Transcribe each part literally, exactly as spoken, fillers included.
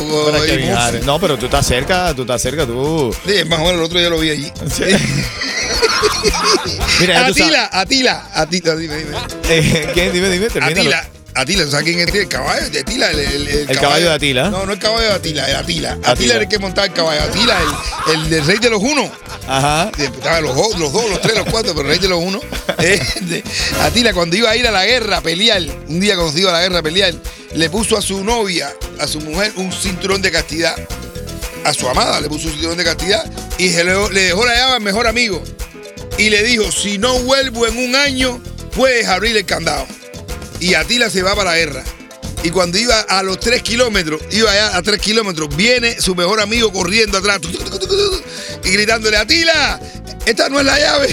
Para Kevin Harris. No, pero tú estás cerca, tú estás cerca, tú. Sí, es más o menos, el otro día lo vi allí. Sí. Mira, Atila, Atila, Atila, dime, dime. Eh, ¿Quién? Dime, dime, termínalo. Atila. Atila, ¿sabes quién es el caballo de Atila? El, el, el, el caballo, caballo de Atila. No, no el caballo de Atila, el Atila. Atila, Atila era el que montaba el caballo. Atila, el, el del rey de los unos. Ajá. Estaban los, los dos, los tres, los cuatro, pero el rey de los unos. Eh, de, Atila, cuando iba a ir a la guerra a pelear, un día cuando iba a la guerra a pelear, le puso a su novia, a su mujer, un cinturón de castidad. A su amada le puso un cinturón de castidad y se le, le dejó la llave al mejor amigo. Y le dijo, si no vuelvo en un año, puedes abrir el candado. Y Atila se va para la guerra. Y cuando iba a los tres kilómetros, iba allá a tres kilómetros, viene su mejor amigo corriendo atrás y gritándole, Atila, esta no es la llave.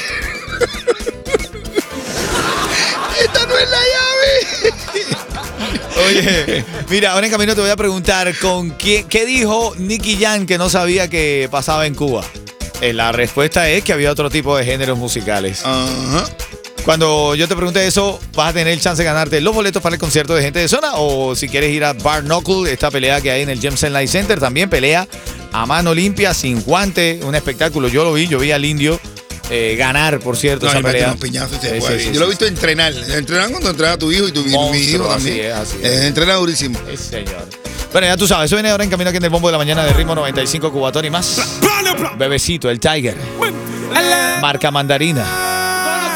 Esta no es la llave. Oye, mira, ahora en camino te voy a preguntar con qué, qué dijo Nicky Jam que no sabía que pasaba en Cuba. Eh, la respuesta es que había otro tipo de géneros musicales. Ajá. Cuando yo te pregunte eso, vas a tener chance de ganarte los boletos para el concierto de Gente de Zona, o si quieres ir a Bar Knuckle, esta pelea que hay en el Jameson Light Center, también pelea a mano limpia, sin guante, un espectáculo. Yo lo vi, yo vi al Indio eh, ganar, por cierto, No, esa pelea. unos piñazos, se Sí, fue. sí, sí, yo lo he sí. visto entrenar. Entrenar cuando entrena a tu hijo y tu Monstruo, mi hijo así también. es, así es. Eh, entrena durísimo. Sí, señor. Bueno, ya tú sabes, eso viene ahora en camino aquí en el Bombo de la Mañana de Ritmo noventa y cinco Cubatón y más. Bebecito, el Tiger. Marca Mandarina.